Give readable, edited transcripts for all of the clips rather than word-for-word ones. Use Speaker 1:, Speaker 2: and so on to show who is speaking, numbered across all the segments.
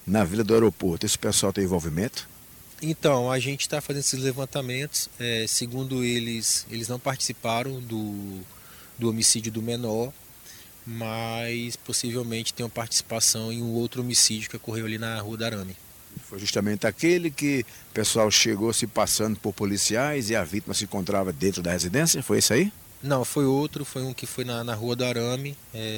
Speaker 1: na Vila do Aeroporto. Esse pessoal tem envolvimento?
Speaker 2: Então, a gente está fazendo esses levantamentos. Segundo eles não participaram do homicídio do menor, mas possivelmente tenham participação em um outro homicídio que ocorreu ali na Rua do Arame.
Speaker 1: Foi justamente aquele que o pessoal chegou se passando por policiais e a vítima se encontrava dentro da residência? Foi esse aí?
Speaker 2: Não, foi outro, foi um que foi na Rua do Arame.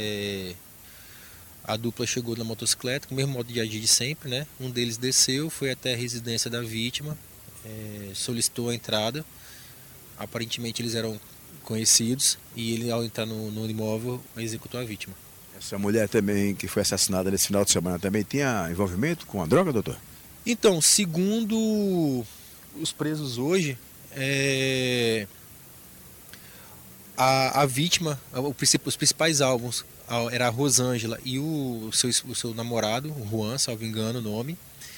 Speaker 2: A dupla chegou na motocicleta, com o mesmo modo de agir de sempre, né? Um deles desceu, foi até a residência da vítima, solicitou a entrada. Aparentemente eles eram conhecidos e ele, ao entrar no imóvel, executou a vítima.
Speaker 1: Essa mulher também que foi assassinada nesse final de semana também tinha envolvimento com a droga, doutor?
Speaker 2: Então, segundo os presos hoje, a vítima, os principais alvos era a Rosângela e o seu namorado, o Juan, salvo engano o nome,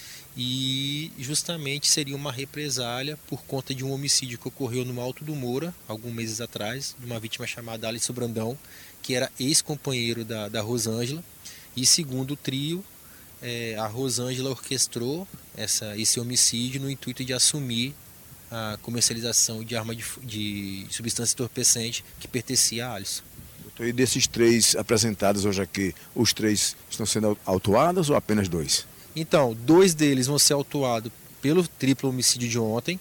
Speaker 2: e justamente seria uma represália por conta de um homicídio que ocorreu no Alto do Moura, alguns meses atrás, de uma vítima chamada Alisson Brandão, que era ex-companheiro da Rosângela, e segundo o trio, a Rosângela orquestrou esse homicídio no intuito de assumir a comercialização de arma de substância entorpecente que pertencia a Alisson.
Speaker 1: Doutor, e desses 3 apresentados hoje aqui, os 3 estão sendo autuados ou apenas 2?
Speaker 2: Então, 2 deles vão ser autuados pelo triplo homicídio de ontem,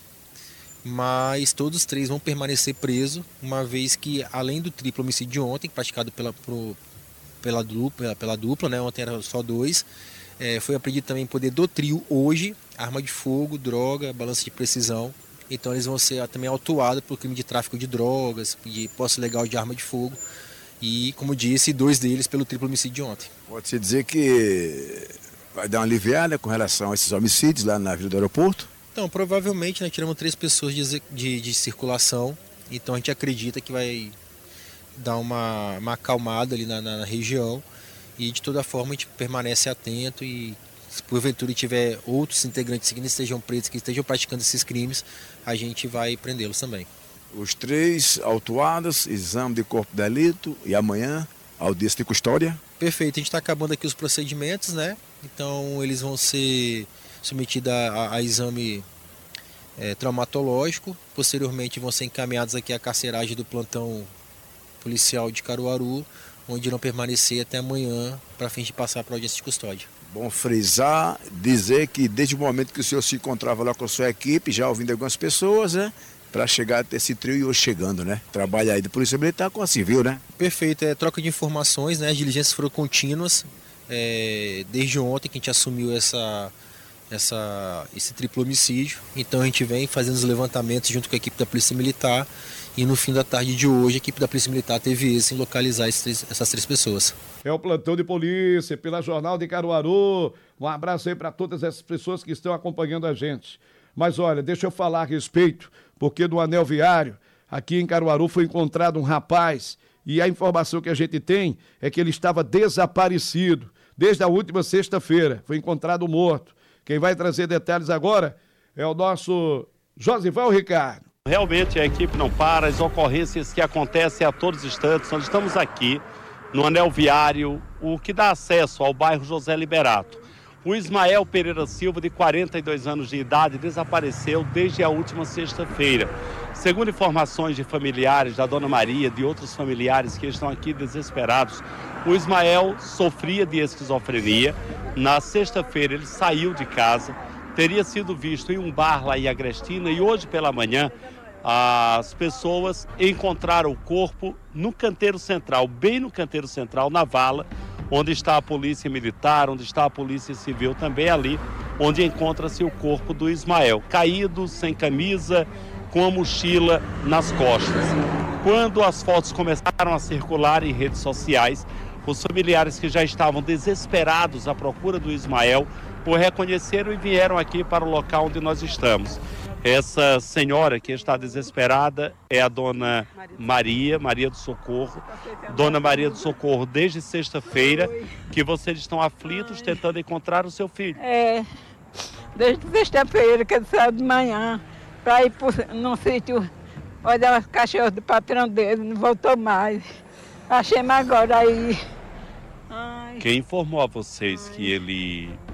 Speaker 2: mas todos os 3 vão permanecer presos, uma vez que, além do triplo homicídio de ontem, praticado pela dupla, né? Ontem eram só 2, foi apreendido também poder do trio hoje, arma de fogo, droga, balança de precisão. Então eles vão ser também autuados por crime de tráfico de drogas, de posse ilegal de arma de fogo e, como disse, 2 deles pelo triplo homicídio de ontem.
Speaker 1: Pode-se dizer que vai dar uma aliviada com relação a esses homicídios lá na Vila do Aeroporto?
Speaker 2: Então, provavelmente nós tiramos 3 pessoas de circulação, então a gente acredita que vai dar uma acalmada ali na região e de toda forma a gente permanece atento e se porventura tiver outros integrantes que não estejam presos, que estejam praticando esses crimes, a gente vai prendê-los também.
Speaker 1: Os 3 autuados, exame de corpo de delito e amanhã audiência de custódia?
Speaker 2: Perfeito, a gente está acabando aqui os procedimentos, né? Então eles vão ser submetidos a exame traumatológico, posteriormente vão ser encaminhados aqui à carceragem do plantão policial de Caruaru, onde irão permanecer até amanhã para fim de passar para a audiência de custódia.
Speaker 1: Bom frisar, dizer que desde o momento que o senhor se encontrava lá com a sua equipe, já ouvindo algumas pessoas, né? Para chegar até esse trio e hoje chegando, né? Trabalha aí de Polícia Militar com a Civil, né?
Speaker 2: Perfeito, troca de informações, né? As diligências foram contínuas, desde ontem que a gente assumiu esse triplo homicídio. Então a gente vem fazendo os levantamentos junto com a equipe da Polícia Militar e no fim da tarde de hoje a equipe da Polícia Militar teve êxito em localizar essas 3 pessoas.
Speaker 3: É o plantão de polícia pela Jornal de Caruaru. Um abraço aí para todas essas pessoas que estão acompanhando a gente. Mas olha, deixa eu falar a respeito, porque no anel viário, aqui em Caruaru, foi encontrado um rapaz e a informação que a gente tem é que ele estava desaparecido desde a última sexta-feira. Foi encontrado morto. Quem vai trazer detalhes agora é o nosso Josival Ricardo.
Speaker 4: Realmente a equipe não para, as ocorrências que acontecem a todos os instantes. Nós estamos aqui no anel viário, o que dá acesso ao bairro José Liberato. O Ismael Pereira Silva, de 42 anos de idade, desapareceu desde a última sexta-feira. Segundo informações de familiares da Dona Maria, de outros familiares que estão aqui desesperados, o Ismael sofria de esquizofrenia. Na sexta-feira ele saiu de casa, teria sido visto em um bar lá em Agrestina e hoje pela manhã as pessoas encontraram o corpo no canteiro central, bem no canteiro central, na vala, onde está a polícia militar, onde está a polícia civil, também ali onde encontra-se o corpo do Ismael, caído, sem camisa, com a mochila nas costas. Quando as fotos começaram a circular em redes sociais, os familiares que já estavam desesperados à procura do Ismael o reconheceram e vieram aqui para o local onde nós estamos. Essa senhora que está desesperada é a Dona Maria do Socorro. Dona Maria do Socorro, desde sexta-feira que vocês estão aflitos tentando encontrar o seu filho.
Speaker 5: Desde sexta-feira que ele saiu de manhã para ir num sítio olhar os cachorros do patrão dele, não voltou mais. Achei-me agora aí.
Speaker 4: Quem informou a vocês que ele